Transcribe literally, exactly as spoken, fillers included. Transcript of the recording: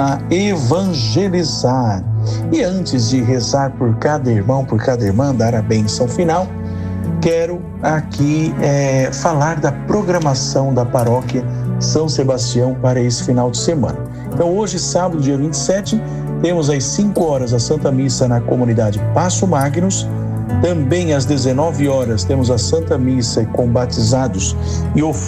a evangelizar. E antes de rezar por cada irmão, por cada irmã, dar a bênção final, quero aqui é, falar da programação da paróquia São Sebastião para esse final de semana. Então hoje, sábado, dia vinte e sete, temos às cinco horas a Santa Missa na comunidade Passo Magnus. Também às dezenove horas temos a Santa Missa com batizados e ofertas